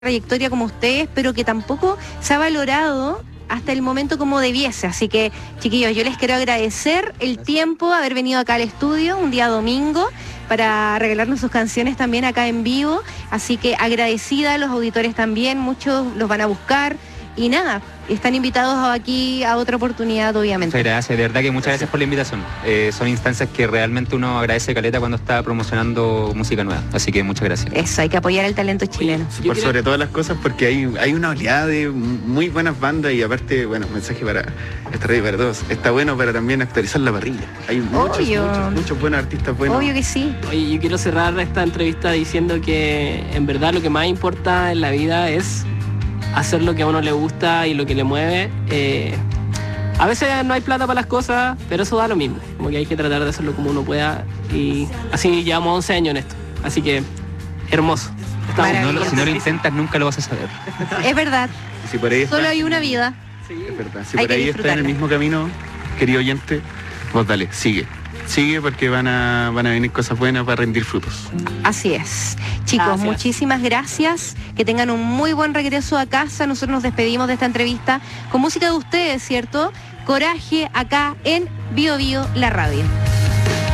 trayectoria como ustedes, pero que tampoco se ha valorado hasta el momento como debiese. Así que, chiquillos, yo les quiero agradecer el tiempo, haber venido acá al estudio un día domingo para regalarnos sus canciones también acá en vivo. Así que agradecida a los auditores también, muchos los van a buscar. Y nada, están invitados aquí a otra oportunidad, obviamente. Muchas gracias, de verdad que muchas gracias por la invitación. Son instancias que realmente uno agradece caleta cuando está promocionando música nueva. Así que muchas gracias. Eso, hay que apoyar el talento chileno. Por sobre todas las cosas, porque hay una oleada de muy buenas bandas y aparte, bueno, mensaje para esta radio y para todos. Está bueno para también actualizar la parrilla. Hay muchos buenos artistas buenos. Obvio que sí. Oye, yo quiero cerrar esta entrevista diciendo que en verdad lo que más importa en la vida es hacer lo que a uno le gusta y lo que le mueve. A veces no hay plata para las cosas, pero eso da lo mismo. Como que hay que tratar de hacerlo como uno pueda. Y así llevamos 11 años en esto. Así que, hermoso. Si no lo intentas, nunca lo vas a saber. Es verdad. Si por ahí Solo hay una vida. Sí, es verdad. Si hay por ahí que está en el mismo camino, querido oyente, vos dale, sigue. Sigue porque van a venir cosas buenas para rendir frutos. Así es. Chicos, gracias. Muchísimas gracias. Que tengan un muy buen regreso a casa. Nosotros nos despedimos de esta entrevista con música de ustedes, ¿cierto? Coraje acá en Bio Bio, la radio.